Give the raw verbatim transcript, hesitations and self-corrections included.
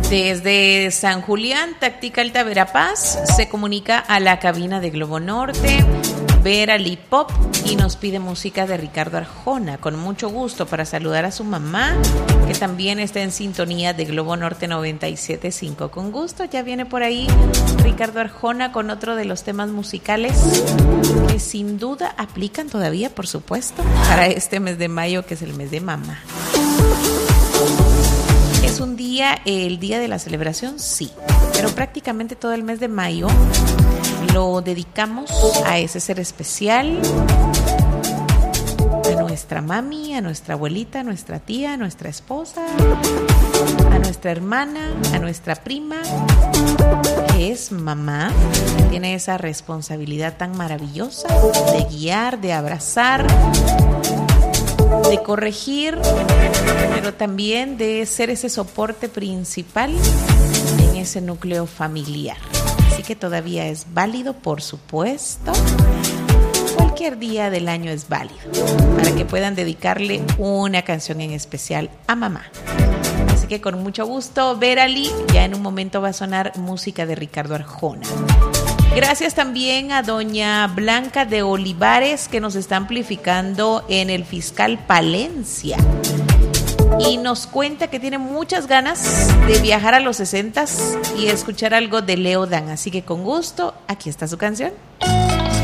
Desde San Julián, Táctica Alta Verapaz, se comunica a la cabina de Globo Norte, Vera Lipop, y nos pide música de Ricardo Arjona, con mucho gusto, para saludar a su mamá, que también está en sintonía de Globo Norte noventa y siete punto cinco. Con gusto, ya viene por ahí Ricardo Arjona con otro de los temas musicales que sin duda aplican todavía, por supuesto, para este mes de mayo, que es el mes de mamá. ¿Es un día, el día de la celebración? Sí, pero prácticamente todo el mes de mayo lo dedicamos a ese ser especial, a nuestra mami, a nuestra abuelita, a nuestra tía, a nuestra esposa, a nuestra hermana, a nuestra prima, que es mamá. Tiene esa responsabilidad tan maravillosa de guiar, de abrazar, de corregir, pero también de ser ese soporte principal en ese núcleo familiar. Así que todavía es válido, por supuesto. Cualquier día del año es válido para que puedan dedicarle una canción en especial a mamá. Así que con mucho gusto, Verali, ya en un momento va a sonar música de Ricardo Arjona. Gracias también a doña Blanca de Olivares, que nos está amplificando en el Fiscal Palencia. Y nos cuenta que tiene muchas ganas de viajar a los sesentas y escuchar algo de Leo Dan. Así que con gusto, aquí está su canción.